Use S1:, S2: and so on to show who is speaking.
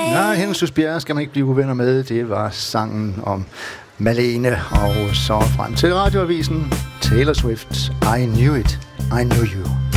S1: Nej, Hendes Bjerre skal man ikke blive uvenner med. Det var sangen om Malene, og så frem til radioavisen Taylor Swift, I Knew It, I Knew You.